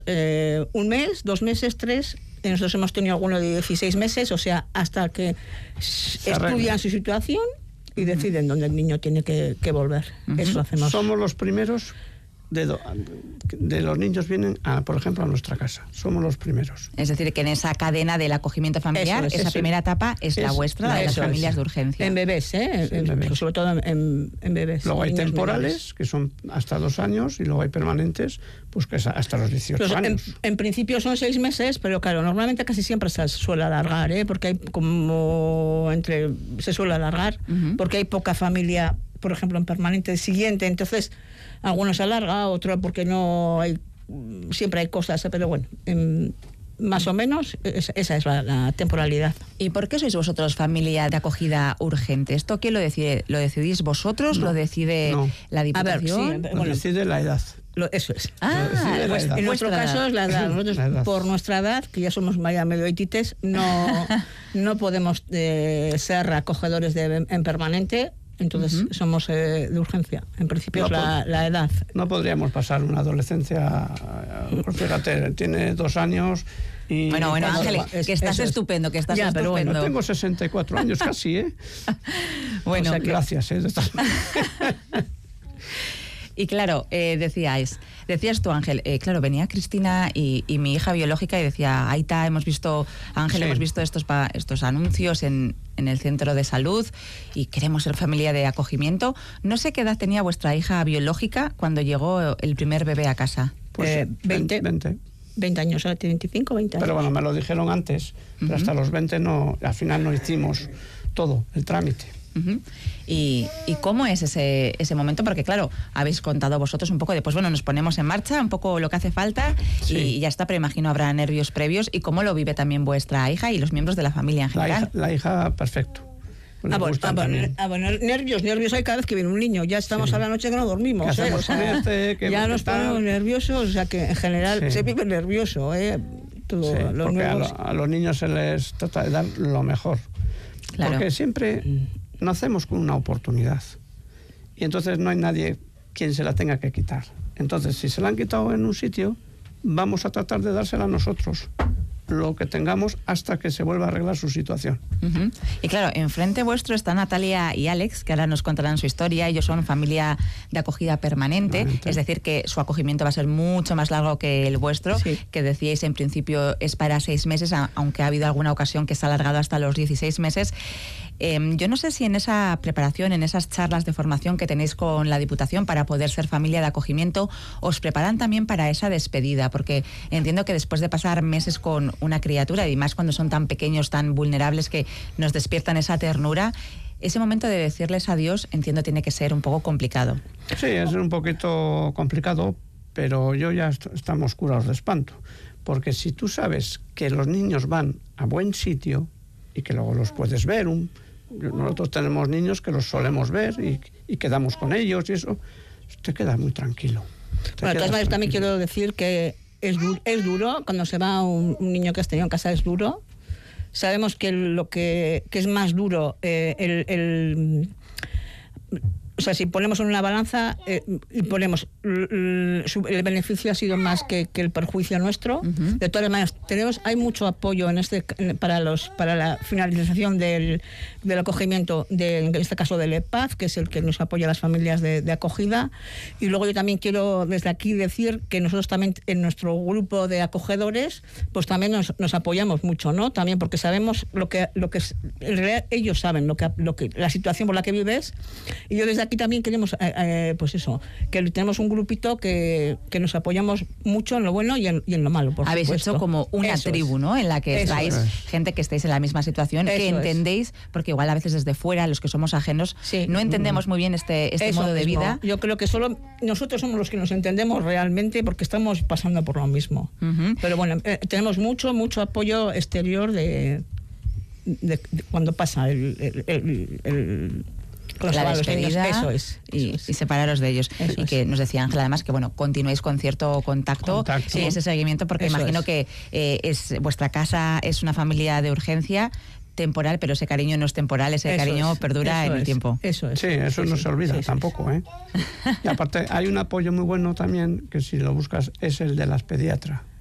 un mes, 2 meses, 3. Nosotros hemos tenido alguno de 16 meses, o sea, hasta que estudian su situación y deciden dónde el niño tiene que volver. Eso hacemos. Somos los primeros de los niños vienen, por ejemplo, a nuestra casa. Somos los primeros. Es decir, que en esa cadena del acogimiento familiar, esa primera etapa es la vuestra, la de las familias de urgencia. En bebés, sobre todo en bebés. Luego hay temporales, menores, que son hasta 2 años, y luego hay permanentes, pues que es hasta los 18 años. En principio son 6 meses, pero claro, normalmente casi siempre se suele alargar, porque hay se suele alargar, porque hay poca familia, por ejemplo, en permanente siguiente, entonces algunos se alarga, otro porque no hay, siempre hay cosas, pero bueno, más o menos esa es la temporalidad. ¿Y por qué sois vosotros familia de acogida urgente? ¿Esto quién lo decide? ¿Lo decidís vosotros? ¿Lo decide la Diputación? A ver, lo decide la edad. Eso es. Pues en nuestro caso es la edad. Nosotros, por nuestra edad, que ya somos medio hitites, no podemos ser acogedores en permanente. Entonces somos de urgencia. En principio es la edad. No podríamos pasar una adolescencia. Fíjate, tiene 2 años y... Bueno, Ángel, que estás estupendo, que estás estupendo. Pero bueno, tengo 64 años casi, ¿eh? Bueno, o sea, gracias, ¿eh? Y claro, decías tú, Ángel, claro, venía Cristina y mi hija biológica y decía, Aita, hemos visto estos anuncios en el centro de salud y queremos ser familia de acogimiento. No sé qué edad tenía vuestra hija biológica cuando llegó el primer bebé a casa. Pues 20 años, ahora tiene 25, 20 años. Pero bueno, me lo dijeron antes, pero hasta los 20 al final no hicimos todo, el trámite. ¿Y cómo es ese momento? Porque claro, habéis contado vosotros un poco de, pues bueno, nos ponemos en marcha, un poco lo que hace falta y ya está, pero imagino habrá nervios previos. ¿Y cómo lo vive también vuestra hija y los miembros de la familia en general? La hija perfecto. Bueno, nervios hay cada vez que viene un niño. Ya estamos a la noche que no dormimos. Ya nos ponemos nerviosos, o sea que en general se vive nervioso. Porque a los niños se les trata de dar lo mejor. Claro. Porque siempre nacemos con una oportunidad y entonces no hay nadie quien se la tenga que quitar. Entonces, si se la han quitado en un sitio, vamos a tratar de dársela a nosotros, lo que tengamos, hasta que se vuelva a arreglar su situación. Y claro, enfrente vuestro está Natalia y Alex, que ahora nos contarán su historia. Ellos son familia de acogida permanente, es decir, que su acogimiento va a ser mucho más largo que el vuestro, que decíais en principio es para 6 meses, aunque ha habido alguna ocasión que se ha alargado hasta los 16 meses. Yo no sé si en esa preparación, en esas charlas de formación que tenéis con la Diputación para poder ser familia de acogimiento, os preparan también para esa despedida, porque entiendo que después de pasar meses con una criatura, y más cuando son tan pequeños, tan vulnerables, que nos despiertan esa ternura, ese momento de decirles adiós, entiendo, tiene que ser un poco complicado. Sí, es un poquito complicado, pero yo ya estamos curados de espanto, porque si tú sabes que los niños van a buen sitio y que luego los puedes ver, nosotros tenemos niños que los solemos ver y quedamos con ellos y eso, te quedas muy tranquilo. Bueno, de todas maneras también quiero decir que es duro, cuando se va un niño que has tenido en casa es duro. Sabemos que lo que es más duro, o sea, si ponemos en una balanza y ponemos el beneficio ha sido más que el perjuicio nuestro. De todas maneras, hay mucho apoyo para la finalización del acogimiento, en este caso del EPAZ, que es el que nos apoya a las familias de acogida. Y luego yo también quiero desde aquí decir que nosotros también en nuestro grupo de acogedores, pues también nos apoyamos mucho, ¿no? También porque sabemos lo que es, en realidad ellos saben la situación por la que vives. Y yo desde aquí también queremos, pues eso, que tenemos un grupito que nos apoyamos mucho en lo bueno y en lo malo, por Habéis supuesto. hecho como una tribu, ¿no? En la que estáis gente que estáis en la misma situación, que entendéis, porque igual a veces desde fuera, los que somos ajenos, no entendemos muy bien este modo de vida. Yo creo que solo nosotros somos los que nos entendemos realmente porque estamos pasando por lo mismo. Pero bueno, tenemos mucho apoyo exterior de cuando pasa la despedida, eso es. Y separaros de ellos. Eso y que nos decía Ángela además que bueno, continuéis con cierto contacto. Ese seguimiento, porque imagino que vuestra casa es una familia de urgencia, temporal, pero ese cariño no es temporal, ese cariño perdura en el tiempo. Eso es. Sí, eso no se olvida tampoco, ¿eh? Y aparte hay un apoyo muy bueno también, que si lo buscas, es el de las pediatras.